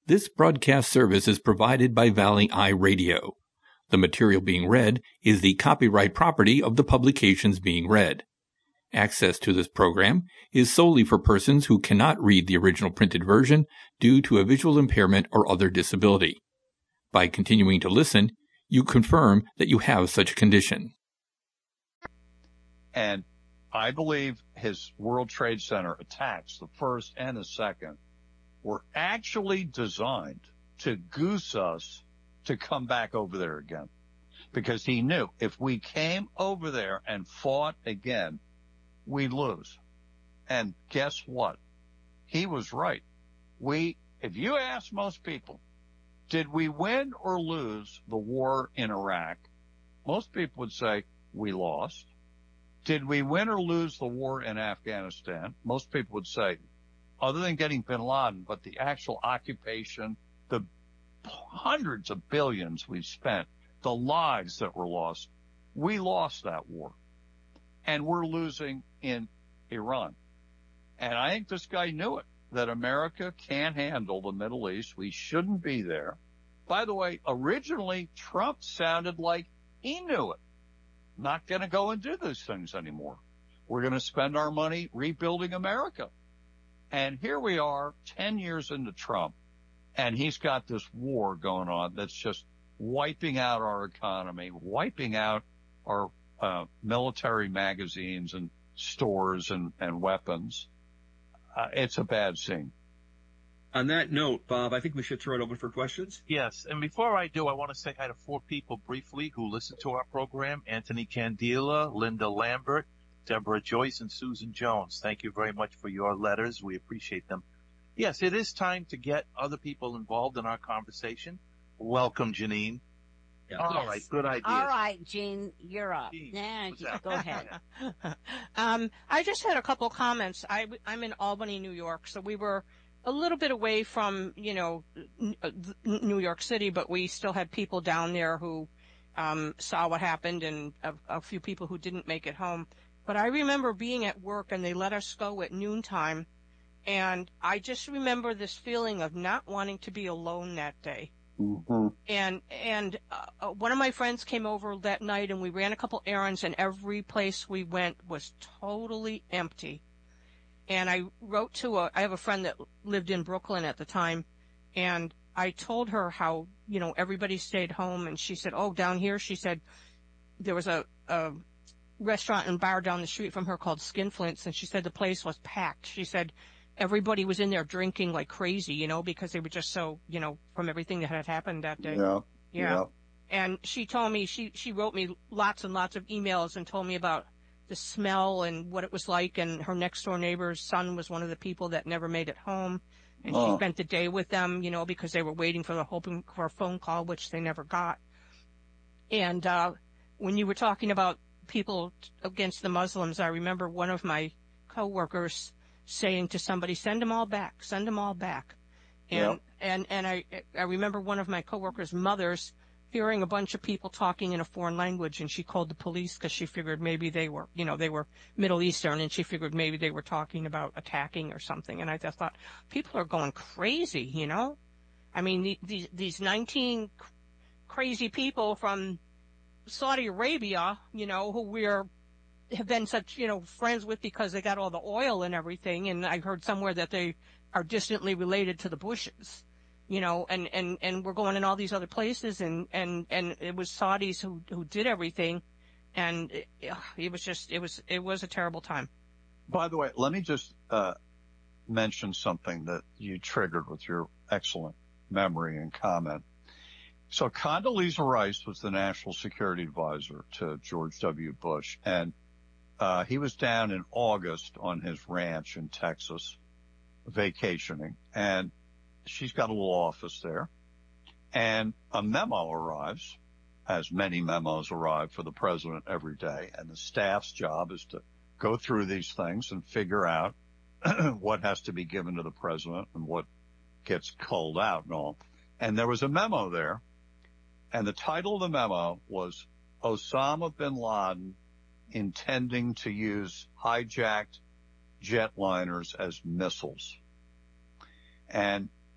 This broadcast service is provided by Valley Eye Radio. The material being read is the copyright property of the publications being read. Access to this program is solely for persons who cannot read the original printed version due to a visual impairment or other disability. By continuing to listen, you confirm that you have such a condition. And I believe his World Trade Center attacks, the first and the second, were actually designed to goose us to come back over there again. Because he knew if we came over there and fought again, we'd lose. And guess what? He was right. If you ask most people, did we win or lose the war in Iraq? Most people would say we lost. Did we win or lose the war in Afghanistan? Most people would say, other than getting bin Laden, but the actual occupation, the hundreds of billions we spent, the lives that were lost, we lost that war. And we're losing in Iran. And I think this guy knew it, that America can't handle the Middle East. We shouldn't be there. By the way, originally, Trump sounded like he knew it. Not going to go and do these things anymore. We're going to spend our money rebuilding America. And here we are 10 years into Trump, and he's got this war going on that's just wiping out our economy, wiping out our military magazines and stores and weapons. It's a bad scene. On that note, Bob, I think we should throw it open for questions. Yes, and before I do, I want to say hi to 4 people briefly who listen to our program: Anthony Candela, Linda Lambert, Deborah Joyce, and Susan Jones. Thank you very much for your letters. We appreciate them. Yes, it is time to get other people involved in our conversation. Welcome, Janine. Yeah. All Yes. right, good idea. All right, Gene, you're up. Gene, Nah, go ahead. I just had a couple of comments. I'm in Albany, New York, so we were a little bit away from, New York City, but we still had people down there who saw what happened, and a few people who didn't make it home. But I remember being at work, and they let us go at noontime, and I just remember this feeling of not wanting to be alone that day. Mm-hmm. And one of my friends came over that night, and we ran a couple errands, and every place we went was totally empty. And I wrote I have a friend that lived in Brooklyn at the time, and I told her how, everybody stayed home, and she said, oh, down here, she said, there was a restaurant and bar down the street from her called Skinflints, and she said the place was packed. She said everybody was in there drinking like crazy, because they were just so, from everything that had happened that day. Yeah. And she told me, she wrote me lots and lots of emails and told me about the smell and what it was like, and her next door neighbor's son was one of the people that never made it home, and she spent the day with them, because they were hoping for a phone call, which they never got. And when you were talking about people against the Muslims, I remember one of my saying to somebody, send them all back. And I remember one of my coworkers' mothers hearing a bunch of people talking in a foreign language, and she called the police because she figured maybe they were Middle Eastern, and she figured maybe they were talking about attacking or something. And I just thought, people are going crazy, I mean, these 19 crazy people from Saudi Arabia, who have been such, friends with because they got all the oil and everything. And I heard somewhere that they are distantly related to the Bushes, and we're going in all these other places, and it was Saudis who did everything. And it was a terrible time. By the way, let me just mention something that you triggered with your excellent memory and comment. So Condoleezza Rice was the national security advisor to George W. Bush, and he was down in August on his ranch in Texas vacationing, and she's got a little office there, and a memo arrives, as many memos arrive for the president every day, and the staff's job is to go through these things and figure out what has to be given to the president and what gets culled out and all. And there was a memo there, and the title of the memo was Osama bin Laden intending to use hijacked jetliners as missiles. And